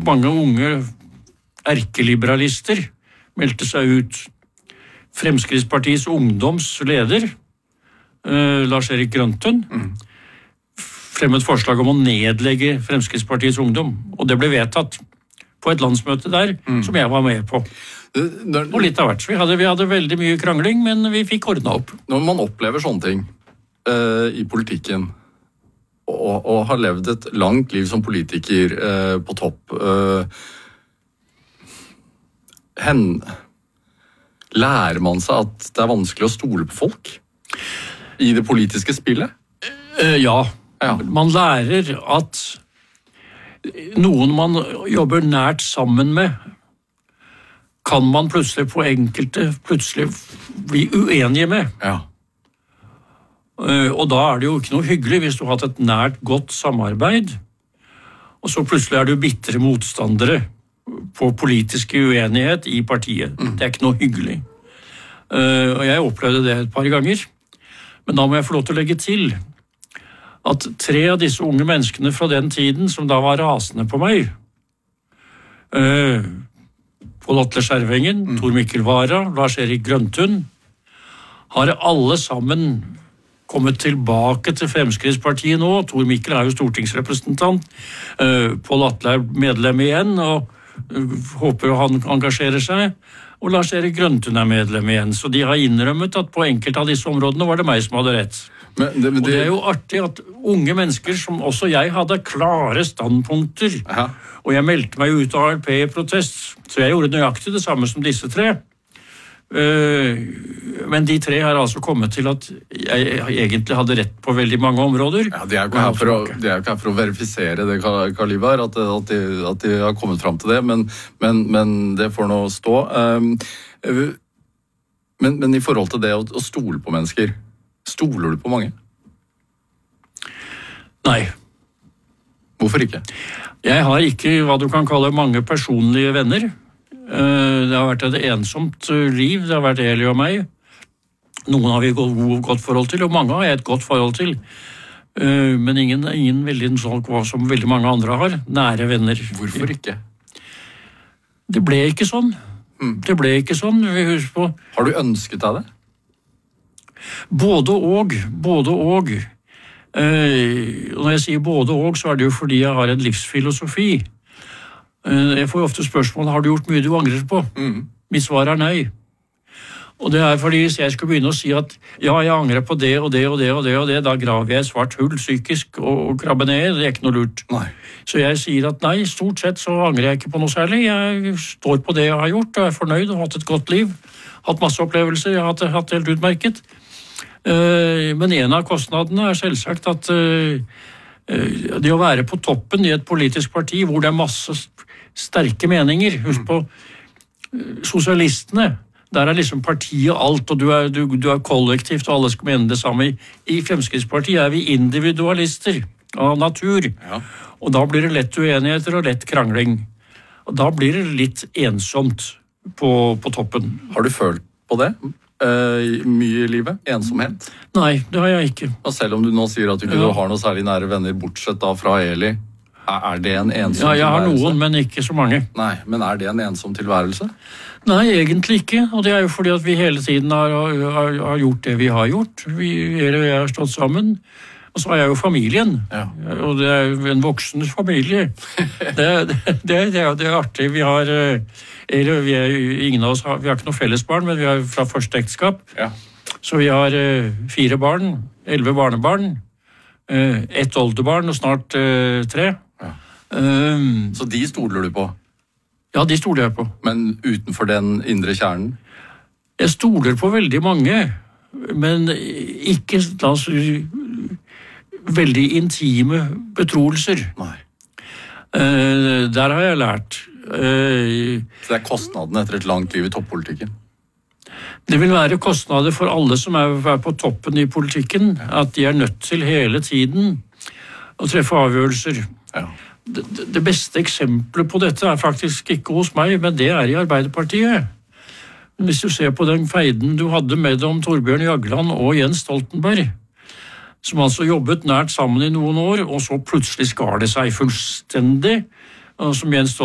mange unge erkeliberalister meldte seg ut. Fremskrittspartiets ungdomsleder, Lars-Erik Grøntun, fremmet forslag om å nedlegge Fremskrittspartiets ungdom, og det ble vedtatt på et landsmøte der, som jeg var med på. Og litt av hvert. Vi hadde veldig mye krangling, men vi fikk ordnet opp. Når man opplever sånne ting i politikken, og har levd et langt liv som politiker på topp, lærer man seg at det er vanskelig å stole på folk i det politiske spillet? Ja. Man lærer at noen man jobber nært sammen med, kan man plutselig bli uenige med. Ja. Og da er det jo ikke noe hyggelig hvis du har hatt et nært, godt samarbeid, og så plutselig er du bitre motstandere på politisk uenighet i partiet. Det er ikke noe hyggelig. Og jeg opplevde det et par ganger. Men da må jeg få lov til å legge til at 3 av disse unge menneskene fra den tiden som da var rasende på meg, Pål Atle Skjervengen, Tor Mikkel Wara, Lars-Erik Grøntun, har alle sammen kommet tilbake til Fremskrittspartiet nå. Tor Mikkel er jo stortingsrepresentant. Pål Atle er medlem igjen, og håper han engasjerer seg. Og Lars-Erik Grøntun er medlem igjen. Så de har innrømmet at på enkelte av disse områdene var det meg som hadde rett. Og det er jo artig at unge mennesker, som også jeg hadde klare standpunkter, og jeg meldte meg ut av ALP i protest, så jeg gjorde nøyaktig det samme som disse 3. Men de 3 har altså kommet til at jeg egentlig hadde rett på veldig mange områder. Ja, de er jo ikke her for å verifisere det, Karl Ivar, at de har kommet fram til det, men det får nå stå. Men i forhold til det å stole på mennesker, stoler du på mange? Nei. Hvorfor ikke? Jeg har ikke hva du kan kalle mange personlige venner. Det har vært et ensomt liv, det har vært Eli og meg. Noen har vi godt forhold til, og mange har jeg et godt forhold til. Men ingen veldig sånn som veldig mange andre har, nære venner. Hvorfor ikke? Det ble ikke sånn. Det ble ikke sånn, vi husker på. Har du ønsket deg det? Både og. Når jeg sier både og, så er det jo fordi jeg har en livsfilosofi. Jeg får ofte spørsmål, har du gjort mye du angrer på? Mitt svar er nei. Og det er fordi hvis jeg skulle begynne å si at ja, jeg angrer på det og det og det og det, og det, da graver jeg et svart hull psykisk og krabber ned, det er ikke noe lurt. Nei. Så jeg sier at nei, stort sett så angrer jeg ikke på noe særlig. Jeg står på det jeg har gjort, og er fornøyd og hatt et godt liv. Hatt masse opplevelser, jeg har hatt helt utmerket. Men en av kostnadene er selvsagt at det å være på toppen i et politisk parti hvor det er masse sterke meninger, husk på sosialistene, der er liksom partiet alt, og du er kollektivt, og alle skal mene det samme. I Fremskrittspartiet er vi individualister av natur, og da blir det lett uenigheter og lett krangling. Og da blir det litt ensomt på toppen. Har du følt på det? Mye i livet? Ensomhet? Nei, det har jeg ikke. Og selv om du nå sier at du ikke har noe særlig nære venner, bortsett da fra Eli, er det en ensom tilværelse? Ja, jeg har noen, men ikke så mange. Nei, men er det en ensom tilværelse? Nei, egentlig ikke, og det er jo fordi at vi hele tiden har gjort det vi har gjort. Vi har stått sammen, og så har jeg jo familien, og det er jo en voksen familie. Det er artig. Vi har ingen av oss vi har ikke noe fellesbarn, men vi har fra første ekteskap. Så vi har 4 barn, 11 barnebarn, 1 oldebarn og snart 3. Så de stoler du på? Ja, de stoler jeg på. Men utenfor den indre kjernen? Jeg stoler på veldig mange, men ikke veldig intime betroelser. Nei. Der har jeg lært. Så det er kostnaden etter et langt liv i toppolitikken? Det vil være kostnader for alle som er på toppen i politikken, at de er nødt til hele tiden å treffe avgjørelser. Det beste eksempelet på dette er faktisk ikke hos meg, men det er i Arbeiderpartiet. Hvis du ser på den feiden du hadde mellom Torbjørn Jagland og Jens Stoltenberg, som altså jobbet nært sammen i noen år, og så plutselig skar det seg fullstendig, og som Jens Stoltenberg